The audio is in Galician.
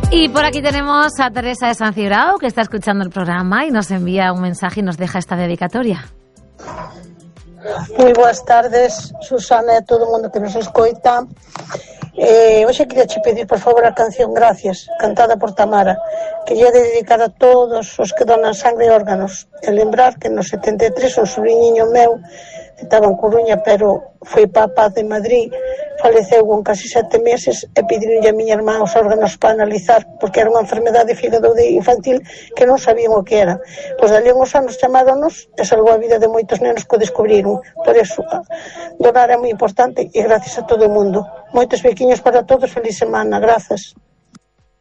Y por aquí tenemos a Teresa de San Cibrao, que está escuchando el programa y nos envía un mensaje y nos deja esta dedicatoria. Moi boas tardes, Susana e todo o mundo que nos escoita. Hoxe queria che pedir, por favor, a canción Gracias, cantada por Tamara. Quería dedicar a todos os que donan sangre e órganos. E lembrar que no 73 un sobrinho meu estaba en Coruña, pero foi para a Paz de Madrid, faleceu con casi 7 meses e pedironlle a miña irmá os órganos para analizar, porque era unha enfermedade de fígado infantil que non sabían o que era. Pois dali uns anos chamáronos e salvou a vida de moitos nenos que o descubriron. Por eso, donar é moi importante e gracias a todo o mundo. Moitos bequiños para todos, feliz semana, grazas.